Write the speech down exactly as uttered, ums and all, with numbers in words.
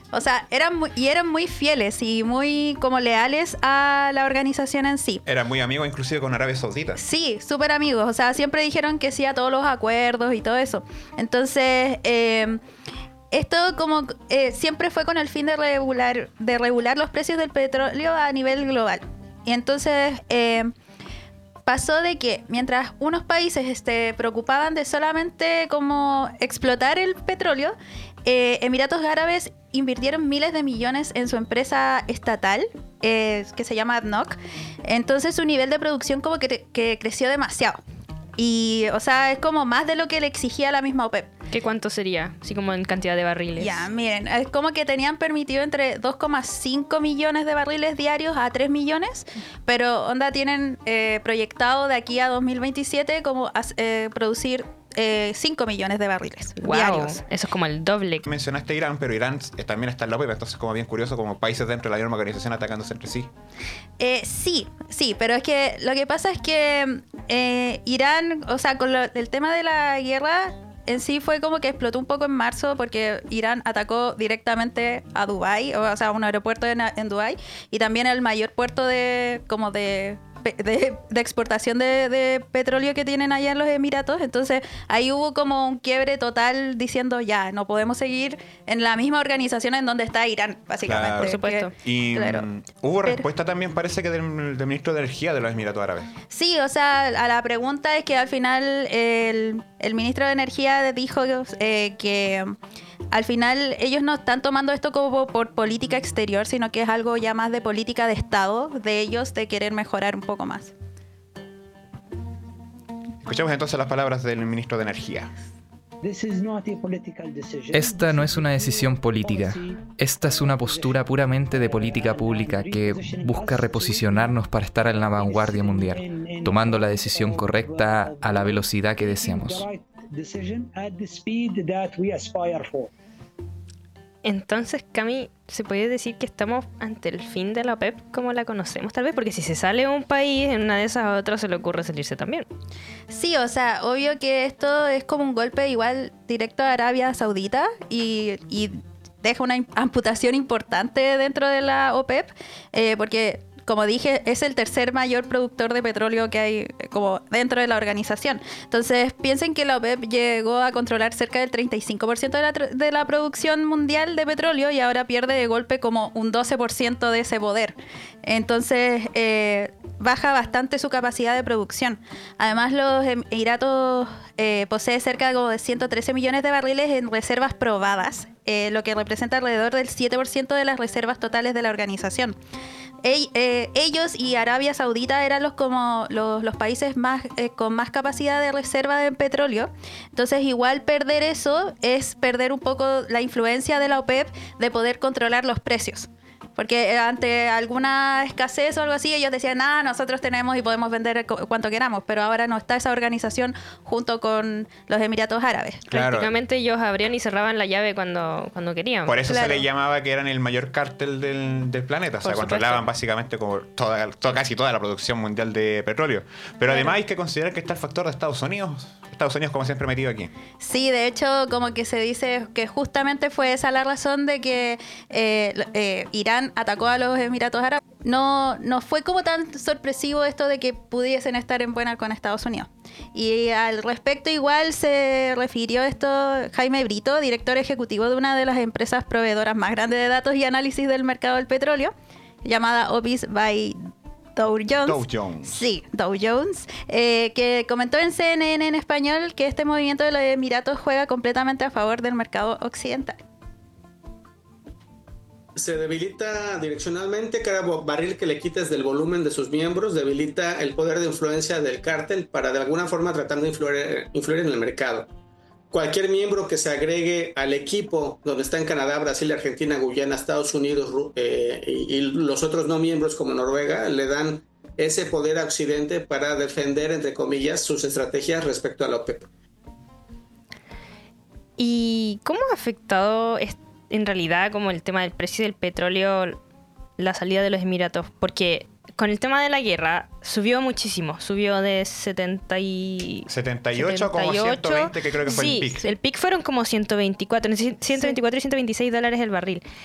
O sea, eran muy, y eran muy fieles y muy como leales a la organización en sí. Eran muy amigos inclusive con Arabia Saudita. Sí, súper amigos. O sea, siempre dijeron que sí a todos los acuerdos y todo eso. Entonces, eh, esto como eh, siempre fue con el fin de regular, de regular los precios del petróleo a nivel global. Y entonces eh, pasó de que mientras unos países se este, preocupaban de solamente como explotar el petróleo, eh, Emiratos Árabes invirtieron miles de millones en su empresa estatal, eh, que se llama A D N O C. Entonces su nivel de producción como que, que creció demasiado. Y, o sea, es como más de lo que le exigía la misma OPEP. ¿Qué cuánto sería? Así como en cantidad de barriles. Ya, miren, es como que tenían permitido entre dos coma cinco millones de barriles diarios a tres millones, pero onda tienen eh, proyectado de aquí a dos mil veintisiete como eh, producir eh, cinco millones de barriles wow, diarios. Eso es como el doble. Mencionaste Irán, pero Irán también está en la OPEP, entonces como bien curioso, como países dentro de la misma organización atacándose entre sí. Eh, sí, sí, pero es que lo que pasa es que eh, Irán, o sea, con lo, el tema de la guerra en sí fue como que explotó un poco en marzo porque Irán atacó directamente a Dubái, o sea, un aeropuerto en, en Dubái, y también el mayor puerto de como de De, de exportación de, de petróleo que tienen allá en los Emiratos. Entonces ahí hubo como un quiebre total diciendo ya, no podemos seguir en la misma organización en donde está Irán, básicamente. Claro. Por supuesto. Que, Y claro. mm, hubo Pero, respuesta también, parece que del, del ministro de Energía de los Emiratos Árabes. sí, o sea, a la pregunta es que al final el, el ministro de Energía dijo eh, que al final ellos no están tomando esto como por política exterior, sino que es algo ya más de política de Estado, de ellos, de querer mejorar un poco más. Escuchemos entonces las palabras del ministro de Energía. Esta no es una decisión política. Esta es una postura puramente de política pública que busca reposicionarnos para estar en la vanguardia mundial, tomando la decisión correcta a la velocidad que deseamos. Entonces, Cami, ¿se puede decir que estamos ante el fin de la OPEP como la conocemos tal vez? Porque si se sale un país, en una de esas a otras se le ocurre salirse también. Sí, o sea, obvio que esto es como un golpe igual directo a Arabia Saudita y, y deja una amputación importante dentro de la OPEP, eh, porque como dije, es el tercer mayor productor de petróleo que hay como dentro de la organización. Entonces, piensen que la OPEP llegó a controlar cerca del treinta y cinco por ciento de la, de la producción mundial de petróleo y ahora pierde de golpe como un doce por ciento de ese poder. Entonces, eh, baja bastante su capacidad de producción. Además, los Emiratos eh, posee cerca como de ciento trece millones de barriles en reservas probadas, eh, lo que representa alrededor del siete por ciento de las reservas totales de la organización. Ell, eh, ellos y Arabia Saudita eran los como los, los países más eh, con más capacidad de reserva de petróleo. Entonces igual perder eso es perder un poco la influencia de la OPEP de poder controlar los precios. Porque ante alguna escasez o algo así, ellos decían, ah, nosotros tenemos y podemos vender cuanto queramos, pero ahora no está esa organización junto con los Emiratos Árabes. Claro. Prácticamente ellos abrían y cerraban la llave cuando, cuando querían. Por eso Claro. se les llamaba que eran el mayor cártel del, del planeta. O sea, Por controlaban supuesto. básicamente como toda, toda, casi toda la producción mundial de petróleo. Pero Claro. además hay que considerar que está el factor de Estados Unidos. Estados Unidos, como siempre, metido aquí. Sí, de hecho, como que se dice que justamente fue esa la razón de que eh, eh, Irán atacó a los Emiratos Árabes. No, no fue como tan sorpresivo esto de que pudiesen estar en buena con Estados Unidos. Y al respecto igual se refirió esto Jaime Brito, director ejecutivo de una de las empresas proveedoras más grandes de datos y análisis del mercado del petróleo, llamada Opis by Dow Jones. Dow Jones. Sí, Dow Jones, eh, que comentó en C N N en español que este movimiento de los Emiratos juega completamente a favor del mercado occidental. Se debilita direccionalmente cada barril que le quites del volumen de sus miembros, debilita el poder de influencia del cártel para de alguna forma tratar de influir, influir en el mercado. Cualquier miembro que se agregue al equipo donde está en Canadá, Brasil, Argentina, Guyana, Estados Unidos eh, y, y los otros no miembros como Noruega le dan ese poder a Occidente para defender, entre comillas, sus estrategias respecto a la OPEP. ¿Y cómo ha afectado este en realidad como el tema del precio del petróleo, la salida de los Emiratos? Porque con el tema de la guerra subió muchísimo, subió de setenta y... setenta y ocho como ciento veinte, que creo que fue sí, el pic. el pic fueron como ciento veinticuatro, ciento veinticuatro y ciento veintiséis dólares el barril.